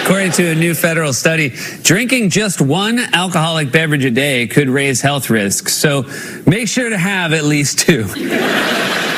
According to a new federal study, drinking just one alcoholic beverage a day could raise health risks. So make sure to have at least two.